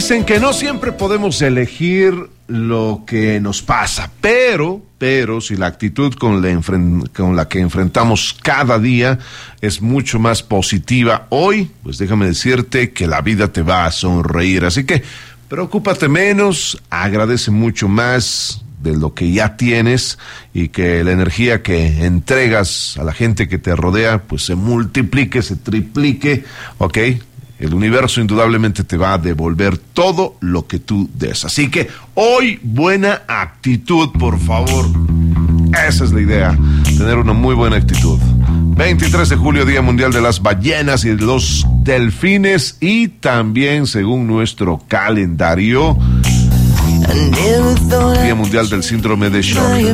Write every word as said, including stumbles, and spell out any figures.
Dicen que no siempre podemos elegir lo que nos pasa, pero, pero si la actitud con la, enfren- con la que enfrentamos cada día es mucho más positiva hoy, pues déjame decirte que la vida te va a sonreír. Así que preocúpate menos, agradece mucho más de lo que ya tienes y que la energía que entregas a la gente que te rodea pues se multiplique, se triplique, ¿ok? El universo indudablemente te va a devolver todo lo que tú des. Así que hoy, buena actitud, por favor. Esa es la idea, tener una muy buena actitud. veintitrés de julio, Día Mundial de las Ballenas y de los Delfines. Y también, según nuestro calendario, Día Mundial del Síndrome de Shark.